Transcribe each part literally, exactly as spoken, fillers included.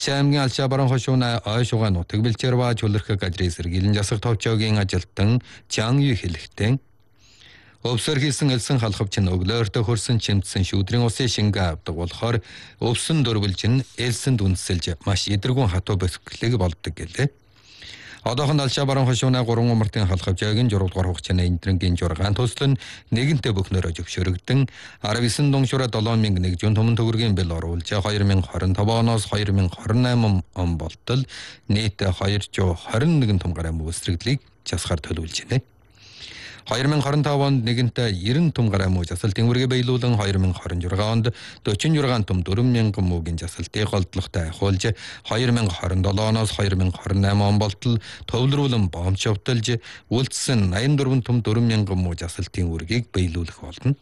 Аймгийн алчаа баруун хошууна ой шугаан нутаг бэлчээр ба чөлөрхөг ажрын сэргийлэн засаг товчоогийн ажилтан Чан Ю хэлэхдээ өвсөр хийсэн элсэн халахвч нь өглөөртөө хөрсөн чимдсэн шүүдрийн усын шингээ авдаг болохоор өвсөн дөрвөлж нь элсэнд үнсэлж маш эдэргүн хатуу босглыг болдог гэлээ. Одоохон алчаа баруун хошууна гурван умартын халахвчаагийн жургадугаар хугацааны энтрэнгийн жургаан төслөн нэгэнтээ бөхнөрөө зөвшөөрөгдөн арав эсен дунгшураа долоон мянга нэг жүн төмөн төгрөгийн бэл оруулж хоёр мянга хорин таван оноос хоёр мянга хорин найман он болтол нийт хоёр жүз хорин нэгэн том гарам үсрэглийг засахаар төлөвлөж байна. хоёр мянга хорин таван онд нэгэнтээ ерэн том гарам уу засал тэнгэргээ биелүүлэн хоёр мянга хорин жургаан онд дөрвөн жургаан том дөрвөн мянган муугийн засалтыг голдлоготой ахиулж хоёр мянга хорин долоон оноос хоёр мянга хорин найман он болтол төвлөрүүлэн бомч явталж үлдсэн найман дөрвөн том дөрвөн мянган муу засалтын үргийг биелүүлэх болно.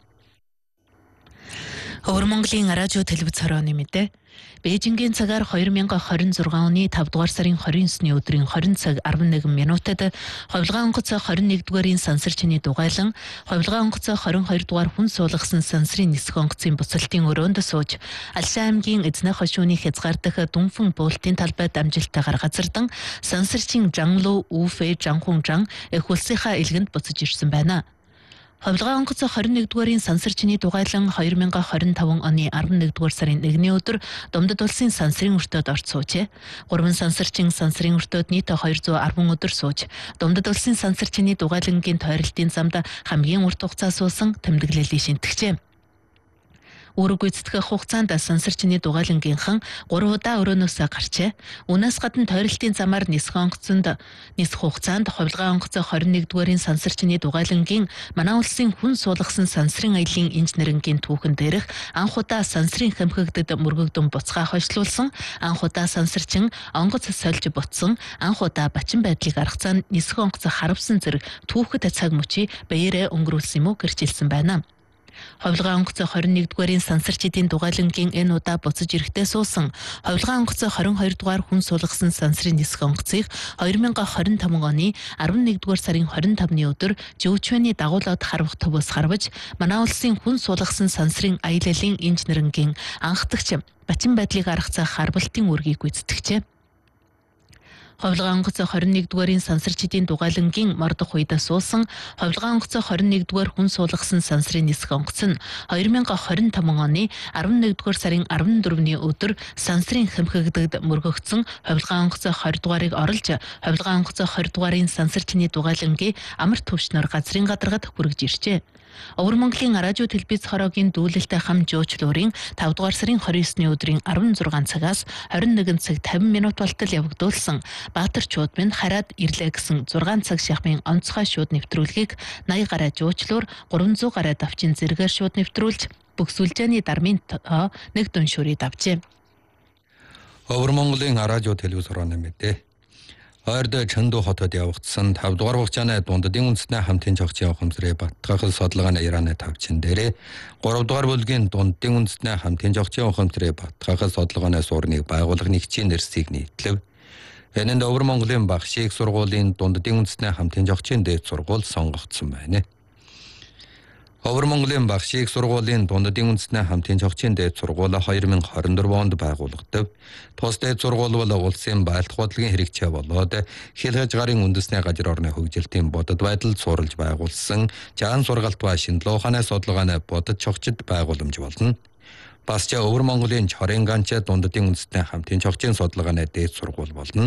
Өвөр Монголын радио телевиз хорооны мэдээ. Бээжингийн цагаар хоёр мянга хорин зургаан оны тавд дугаар сарын хорин есний өдрийн хорин цаг арван нэгэн минутад ховлогоо онгоцоо хорин нэг дугаарийн сансар чиний дугайлан ховлогоо онгоцоо хорин хоёр дугаар хүн суулгасан сансрын нисэх онгоцын буцалтын өрөөнд сууж Алшаа аймгийн Эзнэ хошууны хязгаардах Дүнфэн буултын талбайд амжилттайгаар газардан сансарчин Жанлуу Үфэ Жанхун Жан их улсынхаа илгэнд буцаж ирсэн байна. Ховлогоо онгоцоо хорин нэг дугаарийн сансар чиний дугайлан хоёр мянга хорин таван оны арван нэг дугаар сарын нэгний өдөр Домдод улсын сансрын өртөөд орж суужээ. Гурван сансарчин сансрын өртөөд нийт хоёр зуун арван өдөр сууж, Домдод улсын сансар чиний дугайлангийн тойролтын замд хамгийн урт хугацаа суусан тэмдэглэлийг шинтгэжээ. Үүрэг гүйцэтгэх хугацаанд сансар чиний дугайлангийнхан гурван удаа өрөөнөөс гарчээ. Үнээс гадна тойролтын замаар нисэх онгоцонд нисэх хугацаанд ховлогоо онгоцоо хорин нэг дугаарийн сансар чиний дугайлангийн манай улсын хүн суулгасан сансрын аялын инженерингийн түүхэн дээрх анх удаа сансрын хэмхэгдэд мөргөгдөн буцгаа хойшлуулсан, анх удаа сансарчин онгоц сольж бутсан, анх удаа бачин байдлыг аргацаанд нисэх онгоцоо харавсан зэрэг түүхэд цаг мөчий баяраа өнгөрүүлсэн юм уу гэрчилсэн байна. Ховлогоо онгоцоо хорин нэг дугаарийн сансарчдын дугайлангийн энэ удаа буцаж ирэхдээ суусан ховлогоо онгоцоо хорин хоёр дугаар хүн суулгасан сансрын нисэх онгоцыг хоёр мянга хорин таван оны арван нэг дугаар сарын хорин тавны өдөр Живчвэний дагуулад харвах төвөөс харваж манай улсын хүн суулгасан сансрын аяллалын инженерингийн анхдагч бачин байдлыг аргацаа харбалтын үргийг гүйцэтгэжээ. Ховлогоо онгоцоо хорин нэг дугаарийн сансарчдын дугайлангийн мордох үед суусан ховлогоо онгоцоо хорин нэг дугаар хүн суулгасан сансрын нисэх онгоц нь хоёр мянга хорин таван оны арван нэг дугаар сарын арван дөрөвний өдөр сансрын хэмхэгдэгд мөргөгдсөн ховлогоо онгоцоо хоёр дугаарыг оруулж ховлогоо онгоцоо хоёр дугаарийн сансарчны дугайлангийн амар төвчнөр газрын гадаргад хүргэж иржээ. Өвөр Монголын радио телевиз хороогийн дүүлэлтэй хам жуучлуурын тавд дугаар сарын хорин есний өдрийн арван зургаан цагаас хорин нэгэн цаг тавин минут болтол явагдуулсан Баатар чууд минь хараад ирлээ гэсэн зургаан цаг шахмын онцгой шууд нэвтрүүлгийг наяа гараа жуучлуур гурван зуун гараа давчин зэрэгээр шууд нэвтрүүлж бөхсүүлжээний дармын тоо нэг дүншүүрийг давжээ. Өвөр Монголын радио телевиз хорооны мэдээ. Ойрд Чанду хотод явагдсан тавд дугаар хугацааны дундадын үндэсний хамтын жогчийн ухамсарыг баттгахал судалгааны Ираны тавчин дээрээ гурав дугаар бүлгийн дундадын үндэсний хамтын жогчийн ухамсарыг баттгахал судалгааны суурныг байгуулах нэгжийн нэрсийг нийтлэв. Энэнд Өвөр Монголын багш их сургуулийн дундадын үндэсний хамтын жогчийн дээд сургууль сонгогдсон байна. Өвөр Монголын багш их сургуулийн дундадын үндэсний хамтын жогчийн дээд сургууль хоёр мянга хорин дөрвөн онд байгуулагдав. Тус дээд сургууль бол улсын байлдах бодлогын хэрэгцээ болоод хил хязгаарын үндэсний газар орны хөгжилтийн бодод байдалд суурилж байгуулсан жаан сургалт ба шинжилгээ ухааны судалгааны бодод чогчид байгууламж болно. Бас ч Өвөр Монголын Чорын ганч дундадын үндэсний хамтын жогчийн судалгааны дээд сургууль болно.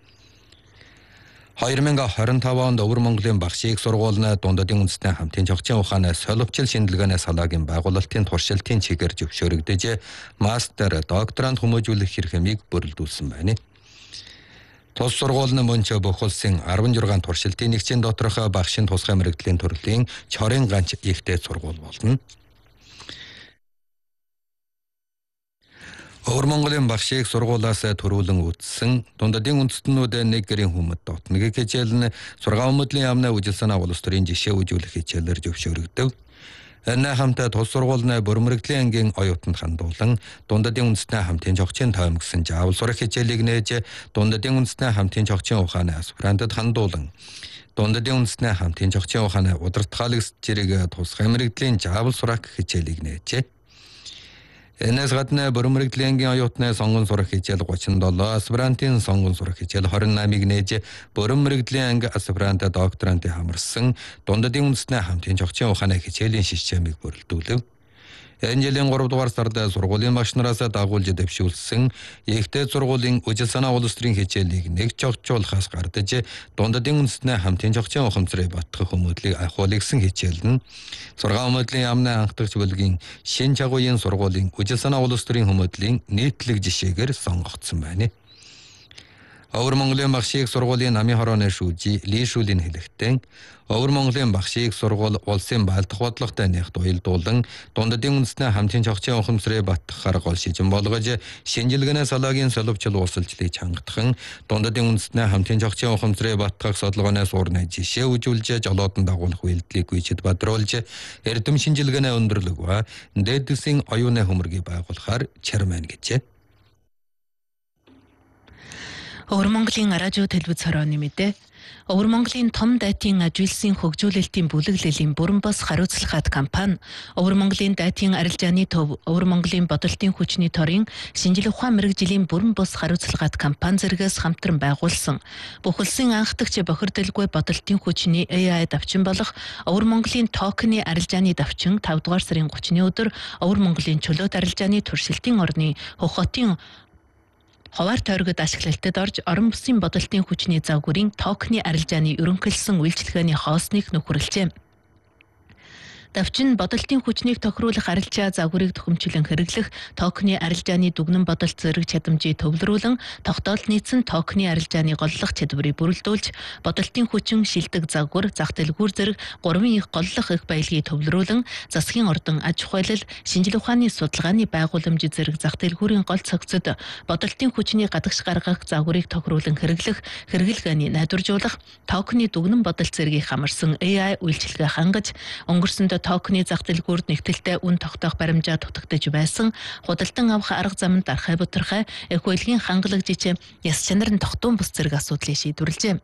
хоёр мянга хорин таван онд Өвөр Монголын багш их сургуулийн дундадын үндэсний хамтын жогчийн ухааны соловчил шинжилгээний салаагийн байгуулалтын туршилтын чигээр зөвшөөрөгдөж мастер, докторант хүмүүжүүлэх хэрэг хэмийг бүрэлдүүлсэн байна. Тус сургуулийн мөн ч бүх улсын арван жургаан туршилтын нэгжийн доторх багшийн тусгай мэргэжлийн төрлийн Чорын ганч ихтэй сургууль болно. Өвөр Монголын багш их сургуулиас төрүүлэн үүссэн дундадын үндэстнүүд нэг гэрийн хүмэд дотныг хичээл нь сургаан өмдлийн яамны үжил санаа улс төрийн жишээ үзүүлэх хичээлээр зөвшөөрөгдөв. Энэ хамтаа тус сургуулийн Бөрмөрөгдлийн ангийн оюутанд хандуулан дундадын үндэсний хамтын жогчийн тойм гэсэн заавал сурах хичээлийг нээж дундадын үндэсний хамтын жогчийн ухааны аспирантад хандуулан дундадын үндэсний хамтын жогчийн ухааны удирдахаалагч зэрэг тусгай мэргэжлийн заавал сурах хичээлийг нээжээ. Энэс гадна бүрэн мэрэгжлийн оюутны сонгон сурах хичээл гучин долоо, аспирантын сонгон сурах хичээл хорин намыг нээж бүрэн мэрэгжлийн анги аспирант докторантын хамарсан дундадын үндэсний хамтын жогчийн ухааны хичээлийн шишжээмийг бүрэлдүүлэв. Энэ жилийн гурав дугаар сард сургуулийн багш нараас дагуулж дэвшүүлсэн ихтэй сургуулийн үжил санаа улс төрийн хичээлийг нэг жогчуулахаас гардаж дундадын үндэсний хамтын жогчийн ухамсарыг батгах хүмүүдлийг ахиулсан хичээл нь сургаан хүмүүдлийн яамны анхдагч бүлгийн шин чагуугийн сургуулийн үжил санаа улс төрийн хүмүүдлийн нийтлэг жишээгээр сонгогдсон байна. Өвөр Монголын багшийг сургуулийн намын хорооны шүүжи лишүүлийн хэлэхдээ Өвөр Монголын багшийг сургууль улсын баалдах бодлоготой нэгт уялдуулан дундадын үндэсний хамтын жогчийн ухамсарыг батгахаар гол шийдэн болгож шинжилгээний салаагийн соловчл уусалжлыг чангатхан дундадын үндэсний хамтын жогчийн ухамсарыг батгах судалгааны суурны жишээ үзүүлж жолоодон дагуулах үйлдэлийг гүйцэд бадруулж эрдэм шинжилгээний өндөрлөг ба дээдсийн оюуны хөмөргийг байгуулахаар чармайн гэжээ. Өвөр Монголын радио телевиз хорооны мэдээ. Өвөр Монголын том дайтын аж үйлсийн хөгжүүлэлтийн бүлэглэлийн бүрэн бос хариуцлагат компани Өвөр Монголын дайтын арилжааны төв Өвөр Монголын бодолтын хүчний торын шинжилгээ ухаан мэрэгжлийн бүрэн бос хариуцлагат компани зэрэгээс хамтран байгуулсан бүх улсын анхдагч бохирдолгүй бодолтын хүчний эй ай давчин болох Өвөр Монголын токены арилжааны давчин тавд дугаар сарын гуравны өдөр Өвөр Монголын чөлөөт арилжааны туршилтын орны Хөх хотын Ховаар тойрогод ашиглалтад орж орон бүсийн бодолтын хүчний загварын токены арилжааны ерөнхийлсөн үйлчилгээний хоосныг нөхөрлөжээ. Давчин бодолтын хүчнийг тохируулах арилжаа загварыг төхөмжлөн хэрэглэх токены арилжааны дүгнэн бодолт зэрэг чадамжийг төвлөрүүлэн тогтоолд нийцсэн токены арилжааны голлох чадварыг бүрэлдүүлж бодолтын хүчин шилдэг загвар зах дэлгүүр зэрэг гурван их голлох их баялагийг төвлөрүүлэн засгийн ордон аж ахуйлал шинжилгээ ухааны судалгааны байгууламж зэрэг зах дэлгүүрийн гол цогцод бодолтын хүчний гадагш гаргах загварыг тохируулан хэрэглэх хэрэглгээний найдваржуулах токены дүгнэн бодолт зэргийг хамарсан эй ай үйлчилгээ хангаж өнгөрсөнд токены зах дэлгүүрд нэгтэлтэй үн тогтоох баримжаа дутагдж байсан худалдан авах арга замд дарахай бутархай их байлгийн хангалагжиж яс чанар нь тогтун бус зэрэг асуудлыг шийдвэрлэжээ.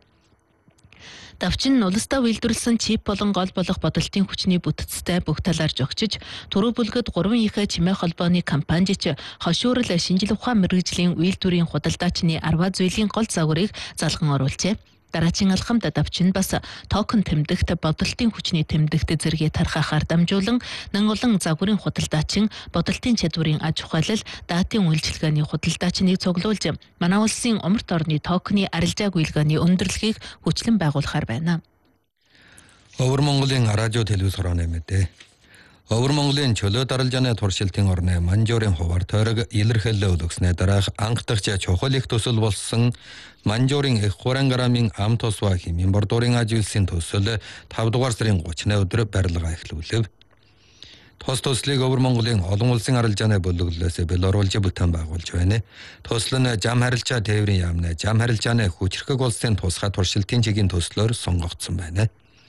Давчин нь улсдаа үйлдвэрлэсэн чип болон гол болох бодолтын хүчний бүтцтэй бүх талаар жогчиж түрүү бүлгэд гурван их чимээ холбооны компаниж хошуурал шинжилгээ ухаан мэрэгжлийн үйлдвэрийн худалдаачны арва зүйлийн гол загварыг залган оруулжээ. Дараагийн алхамд давчин бас токен тэмдэгт бодолтын хүчний тэмдэгт зэргийг тархахаар дамжуулан нангуулан загварын худалдаачин бодолтын чадварын аж ахуйлал датын үйлчилгээний худалдаачныг цуглуулж манай улсын умарт орны токены арилжааг үйлгээний өндөрлөхийг хүчлэн байгуулахаар байна. Өвөр Монголын радио телевиз хорооны мэдээ. Өвөр Монголын чөлөөт арилжааны туршилтын орны Манжуурын хуваар тойрог илэрхийлэл өгснээ дараах анхдагч чухал их төсөл болсон Манжуурын их хураан грамын ам тусва хэмээн бордуурын аж үйлсийн төсөл тавд дугаар сарын гуравны өдөр барилгаа эхлүүлэв. Тус төслийг Өвөр Монголын олон улсын арилжааны бүлэглэлээс бэлоруулж бүтээн байгуулж байна. Төсөл нь зам харилцаа тээврийн яамны зам харилцааны хүчрхэг улсын тусгай туршилтын чигийн төслөөр сонгогдсон байна.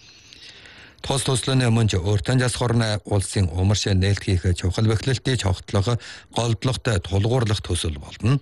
Тус төслөний мөнч өөртөө жас хорны улсын умарш нээлтгийх чухал бэхлэлтийн цогтлого голдлоготой тулгуурлах төсөл болно.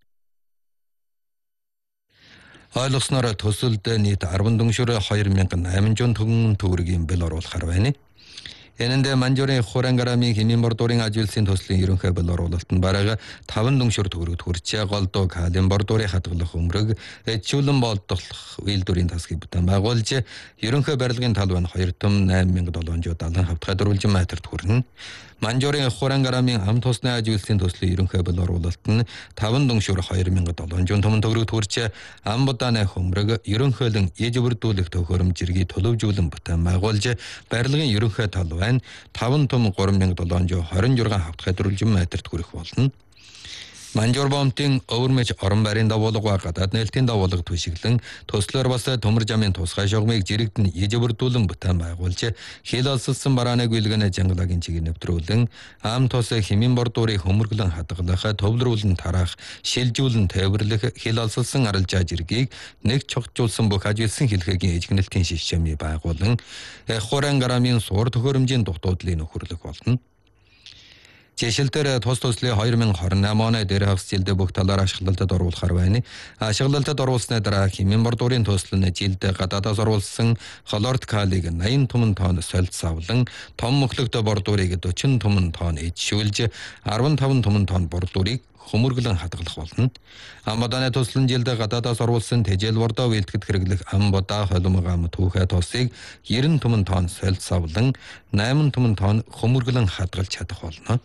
Ойлгосноор төсөлд нийт арван дүншөр хоёр мянган аминжун төгрөгийн бэл оруулахар байна. Энэндээ Манжуурын хураан грамын хэмээн бордуурын аж үйлсийн төслийн ерөнхий бэл оруулалт нь бараг таван дүншөр төгрөгт хүрч голдуу калин бордуурын хадгалах өмрөг эджүүлэн болдох үйлдвэрийн тасгийг бүтээн байгуулж ерөнхий барилгын талбай нь хоёр том найман мянга долоонжууд алан хавтгай дөрвөлжин метрт хүрнэ. Манжуурын хураан грамын ам тусны аж үйлсийн төслийн ерөнхий бэл оруулалт нь таван дүншөр хоёр мянга долоонжун том төгрөгт хүрч ам будааны хөмрөг ерөнхийлөн ээж бүрдүүлэх төхөөрөмж зэргийг төлөвжүүлэн бүтээн байгуулж барилгын ерөнхий талбай таван том гурван мянга долоонжуу хорин жургаан хавтгай дөрвөлжин метрт хүрэх болно. Манжуур бомтын өвөрмөж орон байрын давуулга гадаад нээлтийн давуулга түшиглэн төслөөр бас төмөр жамын тусгай шугамыг жирэгдэн ээж бүрдүүлэн бүтээн байгуулж хил олсолсон барааныг үйлгэнэ жангалагийн чигийг нэвтрүүлэн ам тус хэмээн бордуурыг хөмөрглөн хадгалах төвлөрүүлэн тараах шилжүүлэн тээвэрлэх хил олсолсон арилжаа жиргийг нэг чогжуулсан бүх аж үйлсэн хэлхэгийн эжгэнэлтийн шишмээ байгуулан хураан грамын суур төхөөрөмжийн дутуудлыг нөхөрлөх болно. Жишээлбэл тус туслын two thousand twenty-eight оны дээр хагас жилдээ бүх талаар ашиглалтад оруулахар байна. Ашиглалтад оруулсны дараа хэмээн бордуурын туслан жилдээ гадаадаас оруулсан холорд калийг eighty түмэн тонн солилцс авлан том мөхлөгтө бордуурыг forty түмэн тонн ижшүүлж fifteen түмэн тонн бордуурыг хөмөргөлөн хадгалах болно. Амбоданы туслан жилдээ гадаадаас оруулсан тэжээл бордоо вэлтгэд хэрэглэх амбодаа холимог ам түүхэ тосыг ninety түмэн тонн солилцс авлан eight түмэн тонн хөмөргөлөн хадгалж чадах болно.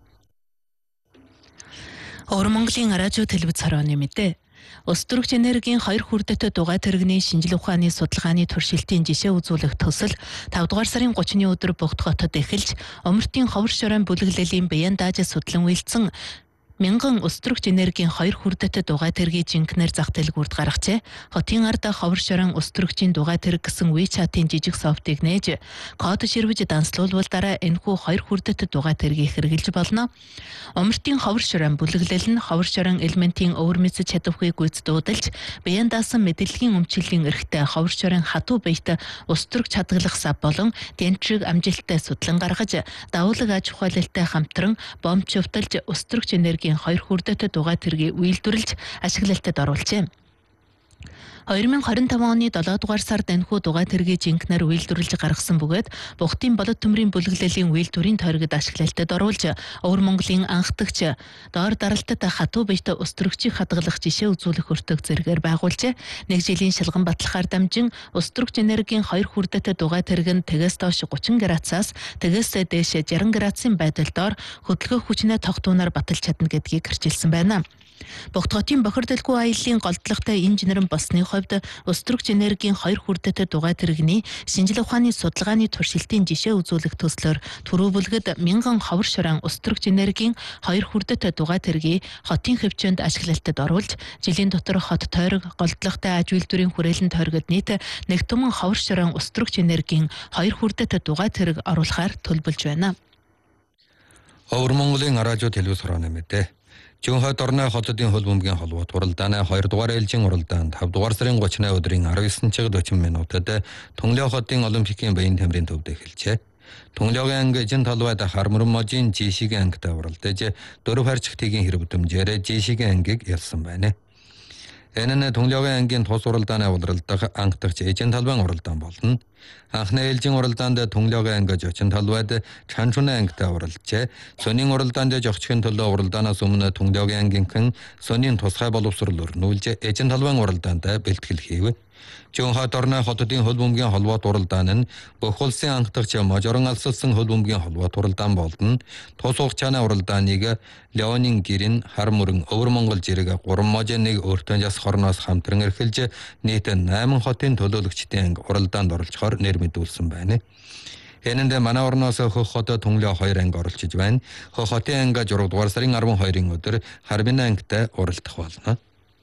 Өвөр Монголын радио телевиз хорооны мэдээ. Улс төрөгч энергийн хоёр хүрдэтэй дугай тэрэгний шинжлэх ухааны судалгааны туршилтын жишээ үзүүлэх төсөл five дугаар сарын thirty-ны өдөр Богд хотод эхэлж, Омертын ховор шорон бүлэглэлийн Баян дааж судлан үйлдсэн мянган улс төрөгч энергийн хоёр хүрдэтэй дугай тэргийг жинкнэр зах дэлгүүрт гаргажээ. Хотын ард ховор шорон улс төрөгчийн дугай тэрэг гэсэн WeChat-ийн жижиг софтыг нээж, код ширвэж данслуулвал дараа энэхүү хоёр хүрдэтэй дугай тэргийг хэрэгжилж болно. Омертын ховор шорон бүлэглэл нь ховор шорон элементийн өвөр мэдсэж чадахыг гүйцэтгэж, Баян даасан мэдээллийн өмчлөлийн эрхтэй ховор шорон хатуу баят улс төрөгч хадгалах сав болон тэнцэг амжилттай судлан гаргаж, давуулаг аж ахуйлалтай хамтран бомб чөвтөлж улс төрөгч энерги хоёр хүрдэтэй дугай тэргийг үйлдвэрлэж ашиглалтад оруулжээ. twenty twenty-five оны seven дугаар сард энэхүү дугай тэргийг жинкнэр үйлдвэрлэж гаргасан бөгөөд Бухтын болот төмрийн бүлэглэлийн үйлдвэрийн тойрогт ашиглалтад оруулж, Өвөр Монголын анхдагч доор даралтад хатуу баят улс төрөгчийг хадгалах жишээ үзүүлэх өртөг зэрэгээр байгуулжээ. Нэг жилийн шалган баталгаар дамжин улс төрөгч энергийн хоёр хүрдэтэй дугай тэрэг нь тэгээс доош thirty градусаас тэгээс дээш sixty градусын байдалд хөдөлгөөх хүчнээ тогтуунаар баталж чадна гэдгийг хэрчилсэн байна. Богд хотын бохирдолгүй аяллаа голдлоготой инженерэн болсны хувьд улс төрөгч энергийн хоёр хүрдэтэй дугай тэрэгний шинжлэх ухааны судалгааны туршилтын жишээ үзүүлэх төслөөр түрүү бүлгэд мянган ховор шорон улс төрөгч энергийн хоёр хүрдэтэй дугай тэргийг хотын хөвчөнд ашиглалтад оруулж, жилийн дотор хот тойрог голдлоготой аж үйлдвэрийн хүрээлэн тойрогод нийт one түмэн ховор шорон улс төрөгч энергийн хоёр хүрдэтэй дугай тэрэг оруулахаар төлөвлөж байна. Өвөр Монголын радио телевиз хорооны мэдээ. Жөнхөд орны хотодын хөл бөмбөгийн холбоот уралдааны two дугаар ээлжийн уралдаанд five дугаар сарын thirty-ны өдрийн nineteen цаг forty минутад Тунгалин хотын Олимпикийн баян тамирын төвд эхэлжээ. Тунгалин анги эзэн талбайд хармрын можийн жишигийн ангитай уралдаж дөрөв харьцагтгийн хэрэг бүтэмжээр жишигийн ангиг ялсан байна. Энэ нь Тунгалин ангийн тус уралдааны уралдах ангидагч эзэн талбайн уралдаан болно. Анхны ээлжийн уралдаанд Тунгалин анги жочин талбайд Чанчуны ангитай уралжээ. Сонин уралдаанд жогчхийн төлөө уралдаанаас өмнө Тунгалин ангийнхэн сонин тусгай боловсрол өрнүүлж эзэн талбайн уралдаанд бэлтгэл хийв. Жөнхөд орны хотодын хөл бөмбөгийн холбоот уралдаан нь бүх улсын анхдагч мажорон алсалсан хөл бөмбөгийн холбоот уралдаан болно. Тус хугацааны уралдааныг Леонин гэрэн хар мөрөн Өвөр Монгол зэрэг three можийн нэг өөртөө жас хорноос хамтран эрхэлж нийт eight хотын төлөөлөгчдийн уралдаанд оролцохоор нэр мэдүүлсэн байна. Энэнд манай орноос Хөх хотод Тунгалин two анги оролцож байна. Хөх хотын анги six дугаар сарын twelve-ийн өдөр Харбин ангитай уралдах болно.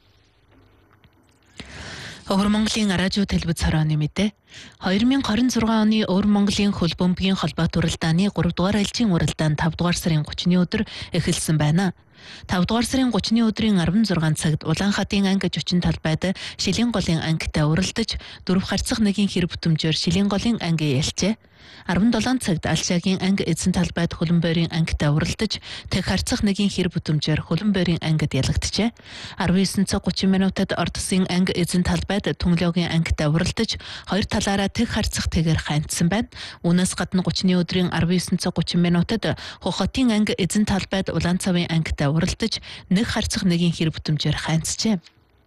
Өвөр Монголын радио телевиз хорооны мэдээ. twenty twenty-six оны Өвөр Монголын хөл бөмбөгийн холбоот уралдааны three дугаар ээлжийн уралдаан five дугаар сарын thirty-ны өдөр эхэлсэн байна. five дугаар сарын thirty-ны өдрийн sixteen цагт Улаанхатын анги жочин талбайд Шилийн голын ангитай уралдаж, дөрөв харьцах нэгэн хэр бүтэмжээр Шилийн голын анги ялчээ. seventeen цагт Алшаагийн анги эзэн талбайд Хөлбөмбөрийн ангитай уралдаж, тэг харьцах нэгэн хэр бүтэмжээр Хөлбөмбөрийн ангид ялагдчихэ. nineteen цаг thirty минутад Ордосын анги эзэн талбайд Тунгалигийн ангитай уралдаж, хоёр талаараа тэг харьцах тэгээр хандсан байна. Үүнээс гадна thirty-ны өдрийн nineteen цаг thirty минутад Хөх хотын анги эзэн талбайд Улаанцавын ангитай уралдаж, нэг харьцах нэгэн хэр бүтэмжээр хандчихэ.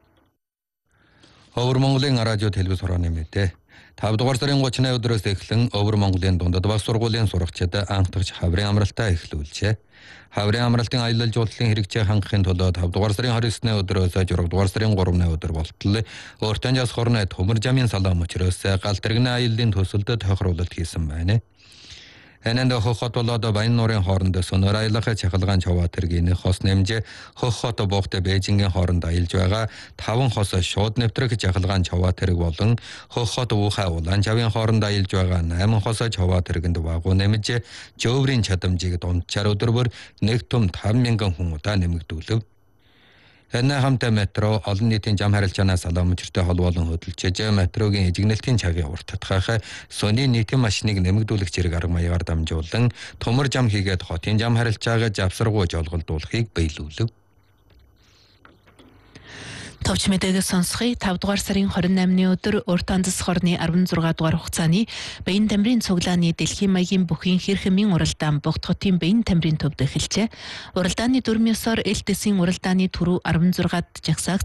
Өвөр Монголын радио телевиз хорооны мэдээ. five дугаар сарын thirty-ны өдрөөс эхлэн Өвөр Монголын дундад бас сургуулийн сурагчид анхдагч хаврын амралтаа эхлүүлжээ. Хаврын амралтын аялал жуулчлалын хэрэгцээ хангахын тулд five дугаар сарын twenty-9-ны өдрөөс six дугаар сарын three-ны өдөр болтол өөртөө жас хорны төмөр жамын салаам учраас гал тэрэгний аяллаа төсөлд тохируулалт хийсэн байна. Энэнд Хөх хот болоод Баян нуурын хооронд сонор аялахыг чахалгаан чаваа тэргийн хос нэмж Хөх хот Богд Бээжингийн хооронд аялж байгаа five хос шууд нэвтрэх чахалгаан чаваа тэрэг болон Хөх хот Ухай Улаан чавын хооронд аялж байгаа eight хос чаваа тэрэгэнд багуу нэмж жөөврийн чадамжийг дундчаар өдөр бүр нэг том five thousand хүн удаа нэмэгдүүлв. Энэ хамтаа метро олон нийтийн зам харилцаанаас аламжиртай холбоолон хөдөлж метрогийн эжигнэлтийн цагийг урт татгаах сони нийтийн машиныг нэмэгдүүлэх зэрэг арга маягаар дамжуулан томор зам хийгээд хотын зам харилцаагаа завсаргуйж олголдуулахыг биелүүлв. Товч мэдээгээс сонсхий тавд дугаар сарын хорин наймны өдөр урт андас хорны арван зургаан дугаар хугацааны Баян тамирын цуглааны дэлхийн маягийн бүхийн хэрхэмийн уралдаан Богд хотын Баян тамирын төвд эхэлжээ. Уралдааны дүрм ёсоор эл дэсийн уралдааны түрүү арван зургаад жагсааг